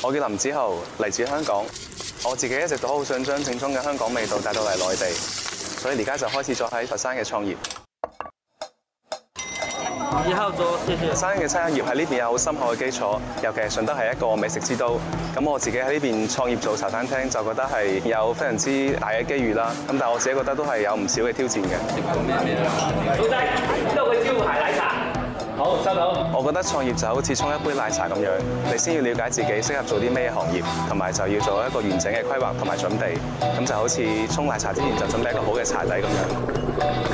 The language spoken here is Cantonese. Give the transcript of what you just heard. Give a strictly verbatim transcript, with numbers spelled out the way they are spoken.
我叫林子豪，嚟自香港。我自己一直都好想將正宗嘅香港味道帶到嚟內地，所以而家就開始咗喺佛山嘅創業。 一號桌，謝謝。 佛山嘅餐飲業喺呢邊有好深厚嘅基礎，尤其係順德係一個美食之都。咁我自己喺呢邊創業做茶餐廳，就覺得係有非常之大嘅機遇啦。咁但係我自己覺得都係有唔少嘅挑戰嘅。 老細，呢個招牌奶茶。好，收到。 我覺得創業就好似沖一杯奶茶咁樣，你先要了解自己適合做啲咩行業，同埋就要做一個完整嘅規劃同埋準備。咁就好似沖奶茶之前就準備一個好嘅茶底咁樣。